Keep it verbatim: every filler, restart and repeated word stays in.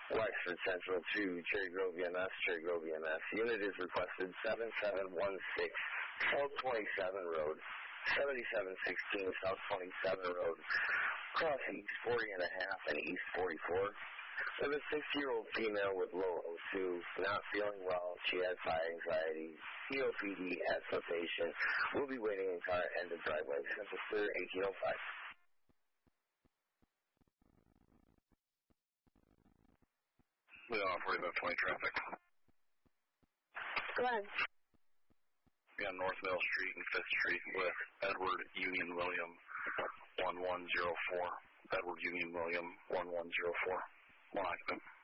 Wexford Central to Cherry Grove E M S, Cherry Grove E M S. Unit is requested seven seven one six, South twenty-seven Road, seventy-seven sixteen South twenty-seven Road, cross East forty and a half and East forty-four. With a sixty-year-old female with low O two, not feeling well. She has high anxiety, C O P D, asthma patient. We'll be waiting in car end of driveway. Central Clear, eighteen oh five. Leon operator about twenty traffic. Go ahead. Yeah, North Middle Street and Fifth Street with Edward Union William, one one zero four. Edward Union William, one one zero four. One occupant.